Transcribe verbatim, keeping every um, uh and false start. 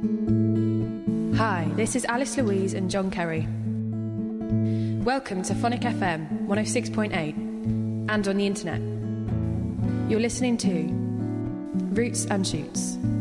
Hi, this is Alice Louise and John Kerry. Welcome to Phonic F M one oh six point eight and on the internet. You're listening to Roots and Shoots.